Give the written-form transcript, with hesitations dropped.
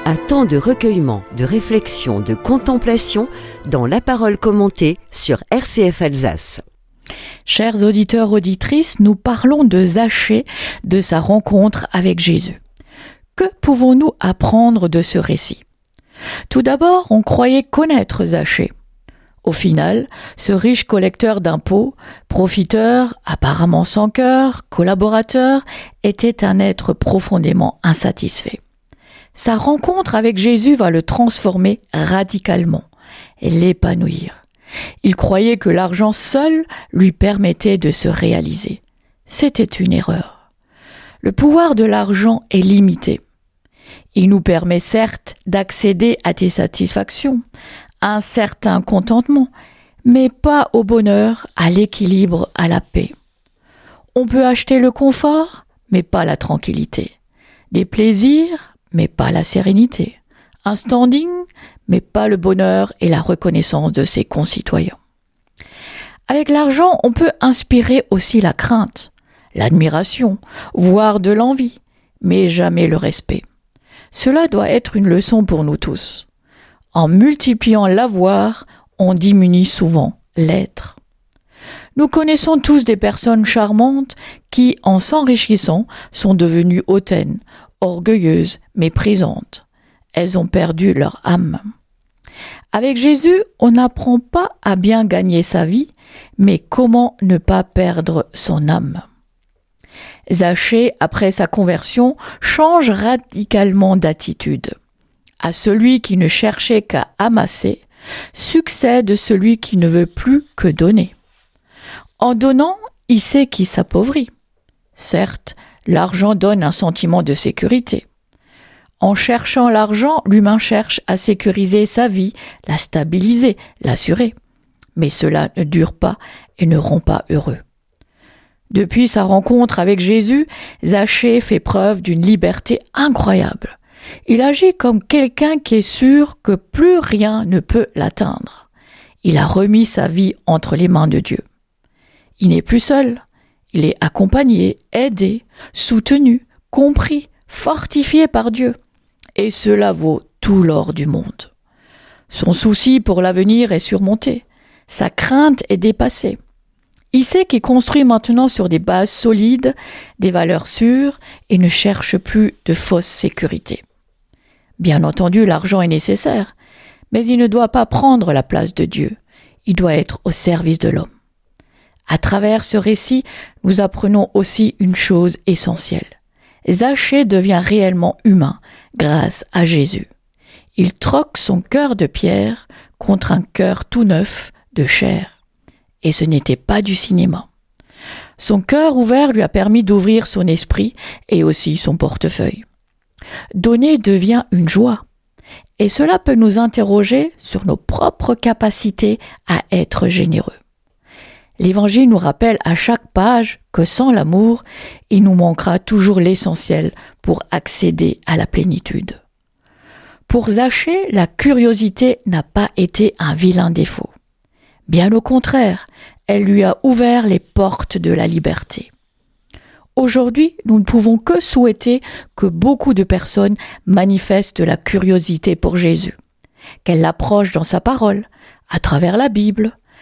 Un temps de recueillement, de réflexion, de contemplation dans la parole commentée sur RCF Alsace. Chers auditeurs, auditrices, nous parlons de Zachée, de sa rencontre avec Jésus. Que pouvons-nous apprendre de ce récit ? Tout d'abord, on croyait connaître Zachée. Au final, ce riche collecteur d'impôts, profiteur, apparemment sans cœur, collaborateur, était un être profondément insatisfait. Sa rencontre avec Jésus va le transformer radicalement et l'épanouir. Il croyait que l'argent seul lui permettait de se réaliser. C'était une erreur. Le pouvoir de l'argent est limité. Il nous permet certes d'accéder à des satisfactions, à un certain contentement, mais pas au bonheur, à l'équilibre, à la paix. On peut acheter le confort, mais pas la tranquillité. Des plaisirs, mais pas la sérénité. Un standing, mais pas le bonheur et la reconnaissance de ses concitoyens. Avec l'argent, on peut inspirer aussi la crainte, l'admiration, voire de l'envie, mais jamais le respect. Cela doit être une leçon pour nous tous. En multipliant l'avoir, on diminue souvent l'être. Nous connaissons tous des personnes charmantes qui, en s'enrichissant, sont devenues hautaines, orgueilleuses, méprisantes. Elles ont perdu leur âme. Avec Jésus, on n'apprend pas à bien gagner sa vie, mais comment ne pas perdre son âme. Zachée, après sa conversion, change radicalement d'attitude. À celui qui ne cherchait qu'à amasser, succède celui qui ne veut plus que donner. En donnant, il sait qu'il s'appauvrit. Certes, l'argent donne un sentiment de sécurité. En cherchant l'argent, l'humain cherche à sécuriser sa vie, la stabiliser, l'assurer. Mais cela ne dure pas et ne rend pas heureux. Depuis sa rencontre avec Jésus, Zachée fait preuve d'une liberté incroyable. Il agit comme quelqu'un qui est sûr que plus rien ne peut l'atteindre. Il a remis sa vie entre les mains de Dieu. Il n'est plus seul. Il est accompagné, aidé, soutenu, compris, fortifié par Dieu. Et cela vaut tout l'or du monde. Son souci pour l'avenir est surmonté. Sa crainte est dépassée. Il sait qu'il construit maintenant sur des bases solides, des valeurs sûres et ne cherche plus de fausses sécurités. Bien entendu, l'argent est nécessaire, mais il ne doit pas prendre la place de Dieu. Il doit être au service de l'homme. À travers ce récit, nous apprenons aussi une chose essentielle. Zachée devient réellement humain grâce à Jésus. Il troque son cœur de pierre contre un cœur tout neuf de chair. Et ce n'était pas du cinéma. Son cœur ouvert lui a permis d'ouvrir son esprit et aussi son portefeuille. Donner devient une joie. Et cela peut nous interroger sur nos propres capacités à être généreux. L'Évangile nous rappelle à chaque page que sans l'amour, il nous manquera toujours l'essentiel pour accéder à la plénitude. Pour Zachée, la curiosité n'a pas été un vilain défaut. Bien au contraire, elle lui a ouvert les portes de la liberté. Aujourd'hui, nous ne pouvons que souhaiter que beaucoup de personnes manifestent la curiosité pour Jésus, qu'elles l'approchent dans sa parole, à travers la Bible,